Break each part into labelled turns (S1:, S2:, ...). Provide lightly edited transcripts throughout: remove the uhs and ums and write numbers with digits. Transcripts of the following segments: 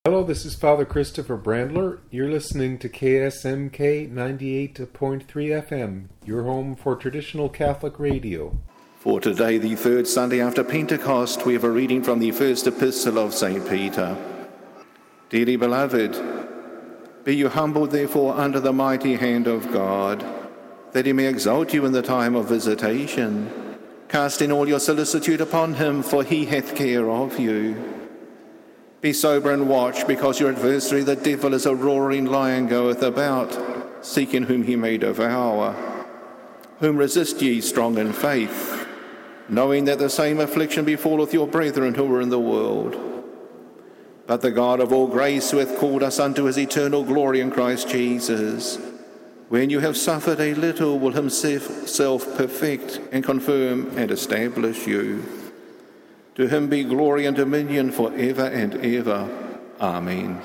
S1: Hello, this is Father Christopher Brandler. You're listening to KSMK 98.3 FM, your home for traditional Catholic radio.
S2: For today, the third Sunday after Pentecost, we have a reading from the first epistle of St. Peter. Dearly beloved, be you humbled therefore under the mighty hand of God, that he may exalt you in the time of visitation, casting all your solicitude upon him, for he hath care of you. Be sober and watch, because your adversary the devil as a roaring lion goeth about, seeking whom he may devour. Whom resist ye strong in faith, knowing that the same affliction befalleth your brethren who are in the world. But the God of all grace, who hath called us unto his eternal glory in Christ Jesus, when you have suffered a little, will himself perfect and confirm and establish you. To him be glory and dominion for ever and ever. Amen.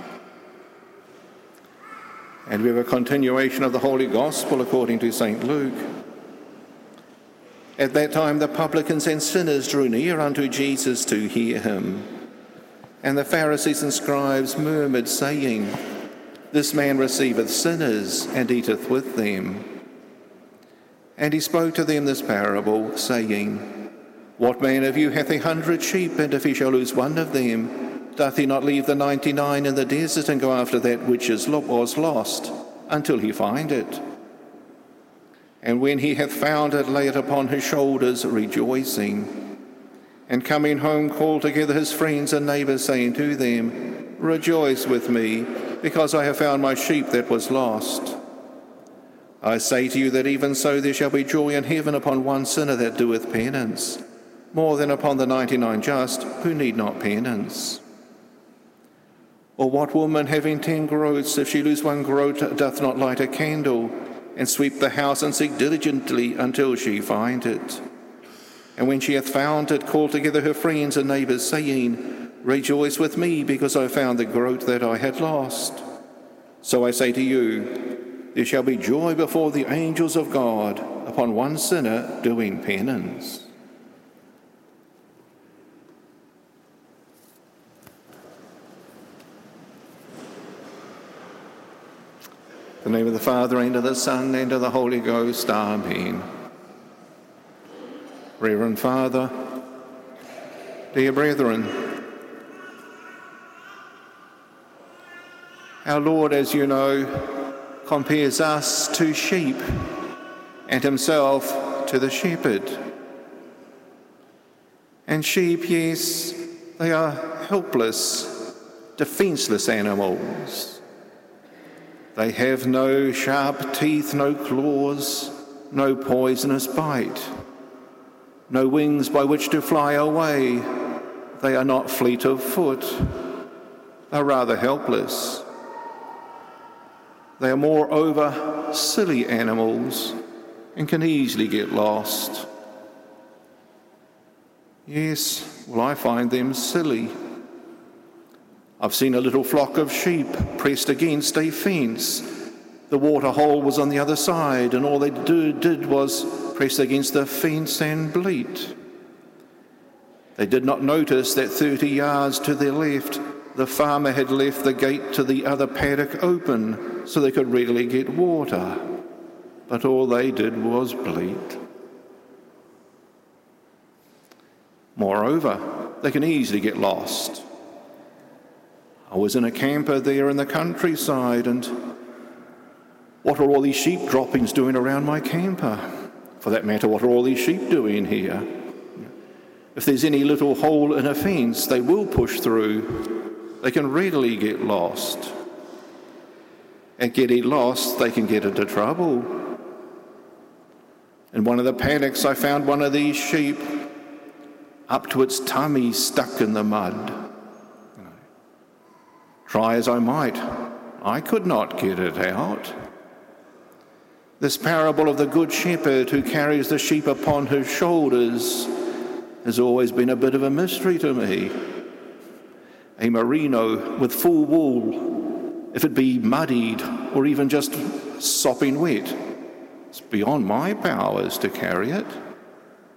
S2: And we have a continuation of the Holy Gospel according to St. Luke. At that time the publicans and sinners drew near unto Jesus to hear him. And the Pharisees and scribes murmured, saying, This man receiveth sinners, and eateth with them. And he spoke to them this parable, saying, What man of you hath 100 sheep, and if he shall lose one of them, doth he not leave the 99 in the desert, and go after that which was lost, until he find it? And when he hath found it, lay it upon his shoulders, rejoicing. And coming home, called together his friends and neighbours, saying to them, Rejoice with me, because I have found my sheep that was lost. I say to you that even so there shall be joy in heaven upon one sinner that doeth penance, more than upon the 99 just, who need not penance. Or what woman having 10 groats, if she lose one groat, doth not light a candle, and sweep the house, and seek diligently until she find it? And when she hath found it, call together her friends and neighbours, saying, Rejoice with me, because I found the groat that I had lost. So I say to you, there shall be joy before the angels of God upon one sinner doing penance. In the name of the Father, and of the Son, and of the Holy Ghost. Amen. Reverend Father, dear brethren, our Lord, as you know, compares us to sheep and himself to the shepherd. And sheep, yes, they are helpless, defenseless animals. They have no sharp teeth, no claws, no poisonous bite, no wings by which to fly away. They are not fleet of foot. They are rather helpless. They are moreover silly animals and can easily get lost. Yes, well, I find them silly. I've seen a little flock of sheep pressed against a fence. The water hole was on the other side, and all they did was press against the fence and bleat. They did not notice that 30 yards to their left, the farmer had left the gate to the other paddock open so they could readily get water. But all they did was bleat. Moreover, they can easily get lost. I was in a camper there in the countryside, and what are all these sheep droppings doing around my camper? For that matter, what are all these sheep doing here? If there's any little hole in a fence, they will push through. They can readily get lost. And getting lost, they can get into trouble. In one of the paddocks, I found one of these sheep up to its tummy stuck in the mud. Try as I might, I could not get it out. This parable of the Good Shepherd who carries the sheep upon his shoulders has always been a bit of a mystery to me. A merino with full wool, if it be muddied or even just sopping wet, it's beyond my powers to carry it.